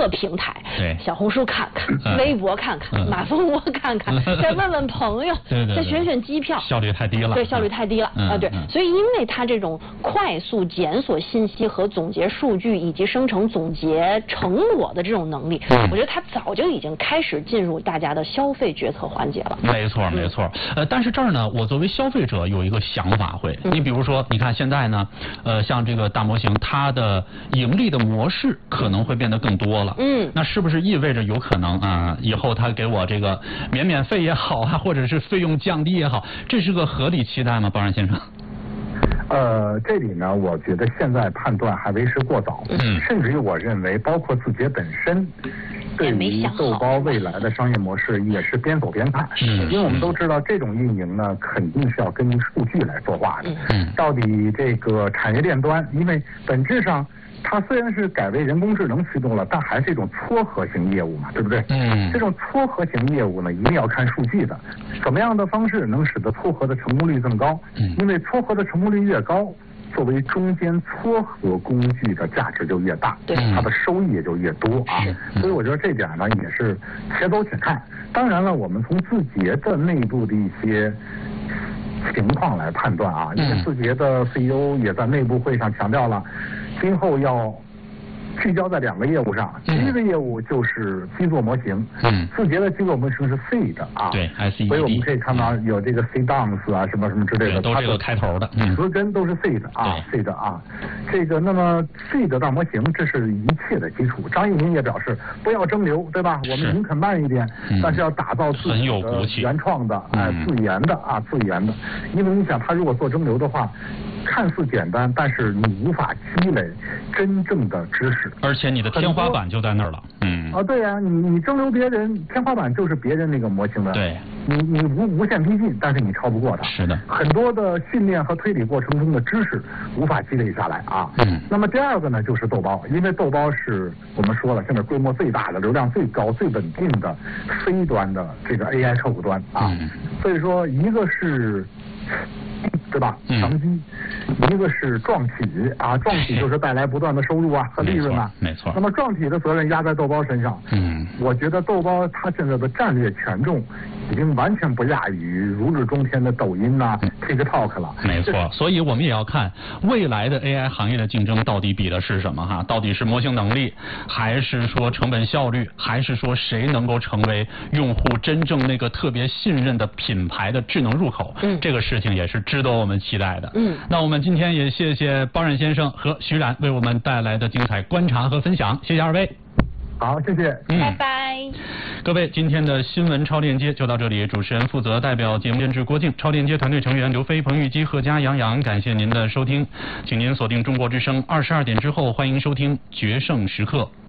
个平台， 对， 小红书看看，微博看看，马蜂窝看看，再问问朋友，再选选机票， 效率太低了， 对，效率太低了啊，对，所以因为它这种快速检索信息和总结数据以及生成总结成果的这种能力，我觉得它早就已经开始进入大家的消费决策环节了。 没错，没错。但是这儿呢，我作为消费者有一个想法会，你比如说，你看现在呢，像这个大模型，它的盈利的模式可能会变得更多了。那是不是意味着有可能啊，以后它给我这个免费也好啊，或者是费用降低也好，这是个合理期待吗，包然先生？ 这里呢，我觉得现在判断还为时过早，甚至于我认为，包括字节本身对于豆包未来的商业模式也是边走边看，因为我们都知道这种运营呢，肯定是要根据数据来作画的。到底这个产业链端，因为本质上它虽然是改为人工智能驱动了，但还是一种撮合型业务嘛，对不对？这种撮合型业务呢，一定要看数据的，怎么样的方式能使得撮合的成功率更高？因为撮合的成功率越高，作为中间撮合工具的价值就越大，它的收益也就越多啊。所以我觉得这点呢也是且走且看。当然了，我们从字节的内部的一些情况来判断啊，因为字节的 CEO 也在内部会上强调了，今后要聚焦在2个业务上，第一个业务就是基座模型，字节的基座模型是 Seed 啊， 对 ，SED， 所以我们可以看到有这个 Seedance 啊，什么什么之类的， 都是这个开头的， 词根都是 Seed 啊 ，Seed 啊，这个那么 Seed 大模型，这是一切的基础。张一鸣也表示不要蒸馏，对吧？我们宁肯慢一点，但是要打造自己的原创的，自研的啊，自研的，因为你想，他如果做蒸馏的话，看似简单，但是你无法积累真正的知识， 而且你的天花板就在那儿了。 对呀，你蒸馏别人，天花板就是别人那个模型的。 对， 你无限逼近，但是你超不过它。 是的， 很多的训练和推理过程中的知识无法积累下来啊。那么第二个呢，就是豆包，因为豆包是我们说了，现在规模最大的、流量最高、最稳定的 C 端的这个 AI 客户端啊。所以说，一个是对吧？长期，一个是撞体啊，撞体就是带来不断的收入啊和利润啊， 没错。 那么撞体的责任压在豆包身上，我觉得豆包它现在的战略权重已经完全不亚于如日中天的抖音呐、TikTok 了。 没错，所以我们也要看未来的 AI 行业的竞争到底比的是什么哈？到底是模型能力，还是说成本效率，还是说谁能够成为用户真正那个特别信任的品牌的智能入口？这个事情也是值得我们期待的。那我们今天也谢谢包冉先生和徐冉为我们带来的精彩观察和分享，谢谢二位。 好，谢谢。 拜拜。 各位，今天的新闻超链接就到这里，主持人负责代表节目监制郭靖，超链接团队成员刘飞、彭玉基、贺佳、杨洋，感谢您的收听，请您锁定中国之声，22点之后欢迎收听决胜时刻。